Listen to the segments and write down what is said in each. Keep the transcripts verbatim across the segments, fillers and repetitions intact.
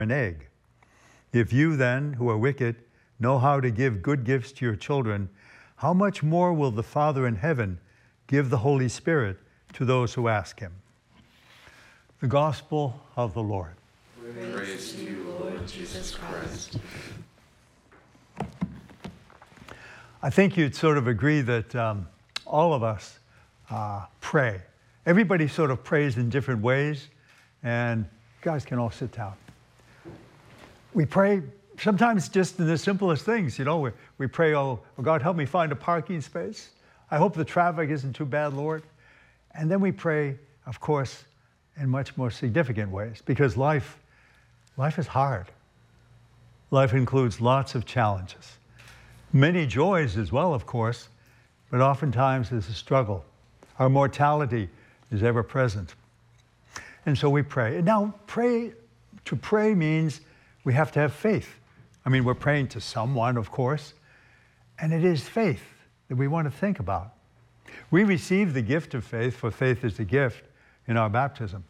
an egg. If you then, who are wicked, know how to give good gifts to your children, how much more will the Father in heaven give the Holy Spirit to those who ask him? The Gospel of the Lord. Praise, Praise to you, Lord Jesus Christ. I think you'd sort of agree that um, all of us uh, pray. Everybody sort of prays in different ways, and you guys can all sit down. We pray sometimes just in the simplest things, you know. We, we pray, oh, oh, God, help me find a parking space. I hope the traffic isn't too bad, Lord. And then we pray, of course, in much more significant ways, because life, life is hard. Life includes lots of challenges. Many joys as well, of course, but oftentimes there's a struggle. Our mortality is ever present. And so we pray. And now, pray, to pray means we have to have faith. I mean, we're praying to someone, of course, and it is faith that we want to think about. We receive the gift of faith, for faith is a gift, in our baptism.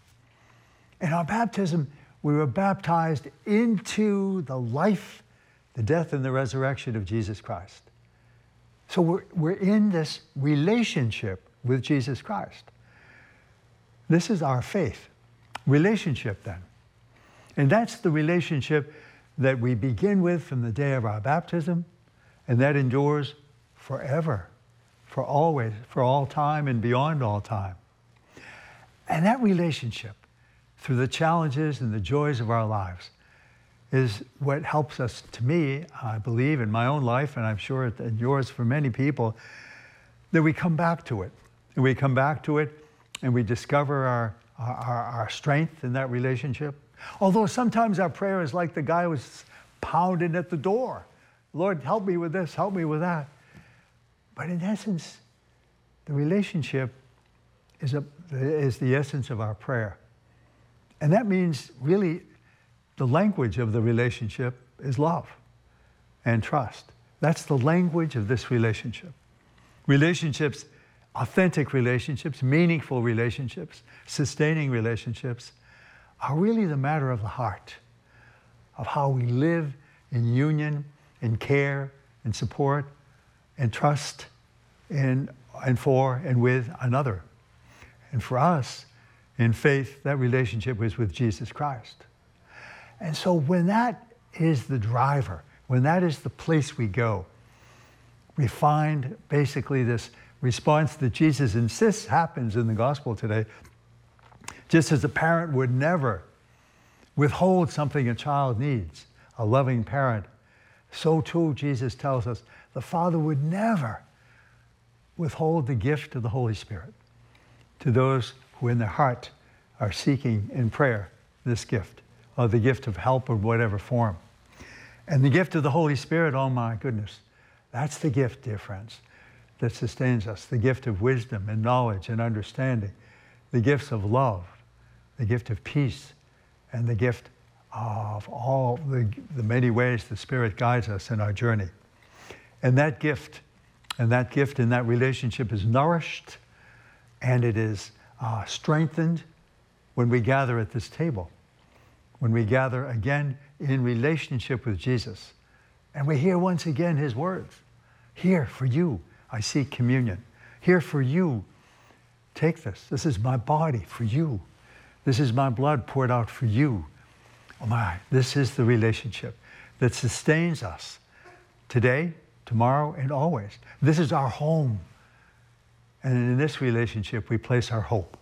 In our baptism, we were baptized into the life, the death, and the resurrection of Jesus Christ. So we're, we're in this relationship with Jesus Christ. This is our faith. Relationship, then. And that's the relationship that we begin with from the day of our baptism, and that endures forever, for always, for all time and beyond all time. And that relationship, through the challenges and the joys of our lives, is what helps us, to me, I believe, in my own life, and I'm sure in yours for many people, that we come back to it. And we come back to it, and we discover our, our, our strength in that relationship. Although sometimes our prayer is like the guy who was pounding at the door. Lord, help me with this, help me with that. But in essence, the relationship is, a, is the essence of our prayer. And that means really the language of the relationship is love and trust. That's the language of this relationship. Relationships, authentic relationships, meaningful relationships, sustaining relationships, are really the matter of the heart, of how we live in union, in care, in support, and trust in, and for and with another. And for us, in faith, that relationship is with Jesus Christ. And so when that is the driver, when that is the place we go, we find basically this response that Jesus insists happens in the gospel today. Just as a parent would never withhold something a child needs, a loving parent, so too Jesus tells us the Father would never withhold the gift of the Holy Spirit to those who in their heart are seeking in prayer this gift, or the gift of help of whatever form. And the gift of the Holy Spirit, oh my goodness, that's the gift, dear friends, that sustains us, the gift of wisdom and knowledge and understanding, the gifts of love, the gift of peace, and the gift of all the, the many ways the Spirit guides us in our journey. And that gift, and that gift and that relationship is nourished, and it is uh, strengthened when we gather at this table, when we gather again in relationship with Jesus, and we hear once again his words. Here for you, I seek communion. Here for you, take this. This is my body for you. This is my blood poured out for you. Oh my, this is the relationship that sustains us today, tomorrow, and always. This is our home. And in this relationship, we place our hope.